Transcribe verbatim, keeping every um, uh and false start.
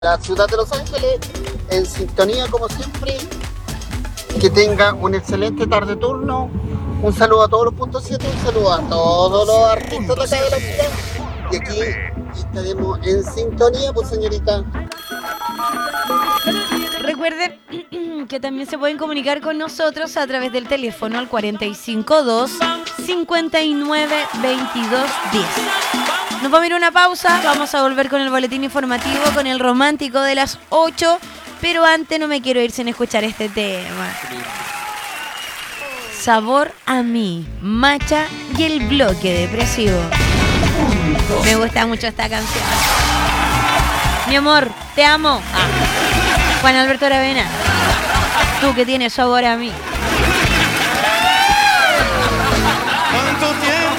La ciudad de Los Ángeles, en sintonía como siempre. Que tenga un excelente tarde turno. Un saludo a todos los puntos siete, un saludo a todos los artistas de acá de la ciudad. Y aquí estaremos en sintonía, pues señorita. Recuerden que también se pueden comunicar con nosotros a través del teléfono al cuarenta y cinco dos, cincuenta y nueve, veintidós, diez. Nos vamos a ir a una pausa, vamos a volver con el boletín informativo, con el romántico de las ocho, pero antes no me quiero ir sin escuchar este tema. Sabor a mí, Macha y el bloque depresivo. Me gusta mucho esta canción. Mi amor, te amo. Ah. Juan Alberto Aravena, tú que tienes sabor a mí.